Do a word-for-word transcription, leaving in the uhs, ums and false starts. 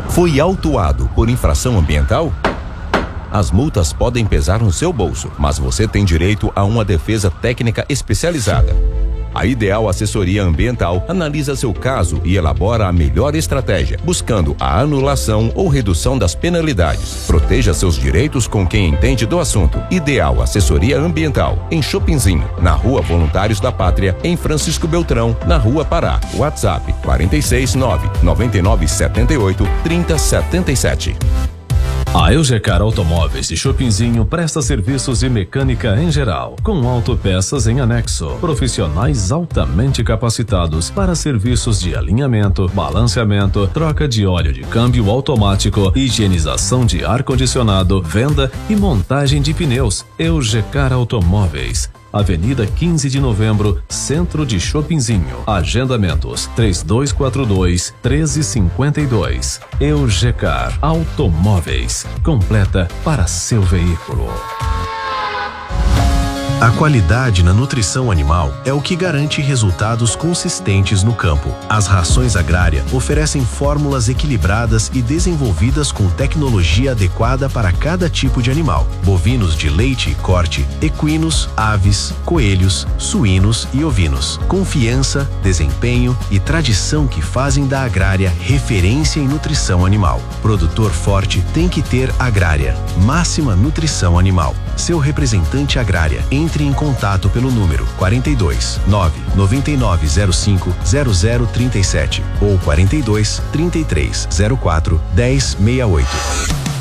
Foi autuado por infração ambiental? As multas podem pesar no seu bolso, mas você tem direito a uma defesa técnica especializada. A Ideal Assessoria Ambiental analisa seu caso e elabora a melhor estratégia, buscando a anulação ou redução das penalidades. Proteja seus direitos com quem entende do assunto. Ideal Assessoria Ambiental, em Chopinzinho, na Rua Voluntários da Pátria, em Francisco Beltrão, na Rua Pará. WhatsApp quatro seis nove, nove nove sete oito, três zero sete sete. A Eugecar Automóveis de Chopinzinho presta serviços de mecânica em geral, com autopeças em anexo. Profissionais altamente capacitados para serviços de alinhamento, balanceamento, troca de óleo de câmbio automático, higienização de ar-condicionado, venda e montagem de pneus. Eugecar Automóveis. Avenida quinze de Novembro, Centro de Chopinzinho. Agendamentos três dois quatro dois, um três cinco dois. Eugecar Automóveis. Completa para seu veículo. A qualidade na nutrição animal é o que garante resultados consistentes no campo. As rações Agrária oferecem fórmulas equilibradas e desenvolvidas com tecnologia adequada para cada tipo de animal. Bovinos de leite e corte, equinos, aves, coelhos, suínos e ovinos. Confiança, desempenho e tradição que fazem da Agrária referência em nutrição animal. Produtor forte tem que ter Agrária. Máxima nutrição animal. Seu representante Agrária. Entre em contato pelo número quatro dois nove, nove nove zero cinco, zero zero três sete ou quatro dois, trinta e três, zero quatro, dez, sessenta e oito.